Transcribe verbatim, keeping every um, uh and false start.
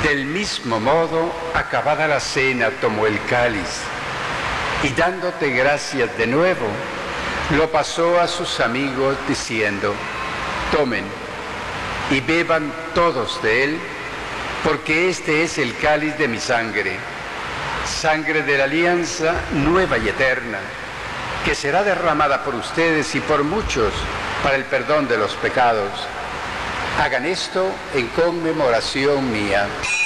Del mismo modo, acabada la cena, tomó el cáliz y dándote gracias de nuevo, lo pasó a sus amigos diciendo: tomen y beban todos de él, porque este es el cáliz de mi sangre, sangre de la alianza nueva y eterna, que será derramada por ustedes y por muchos para el perdón de los pecados. Hagan esto en conmemoración mía.